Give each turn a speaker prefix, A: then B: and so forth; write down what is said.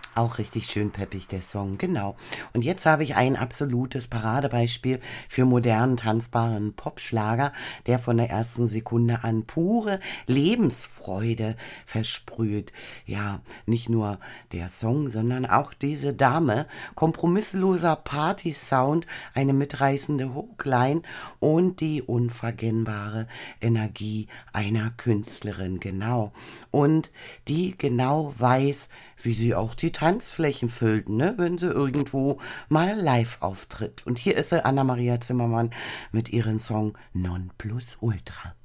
A: Auch richtig schön peppig, der Song, genau. Und jetzt habe ich ein absolutes Paradebeispiel für modernen, tanzbaren Popschlager, der von der ersten Sekunde an pure Lebensfreude versprüht. Ja, nicht nur der Song, sondern auch diese Dame. Kompromissloser Party-Sound, eine mitreißende Hookline und die unverkennbare Energie einer Künstlerin, genau. Und die genau weiß, wie sie auch die Tanzflächen füllt, ne, wenn sie irgendwo mal live auftritt. Und hier ist sie, Anna-Maria Zimmermann, mit ihrem Song Non Plus Ultra.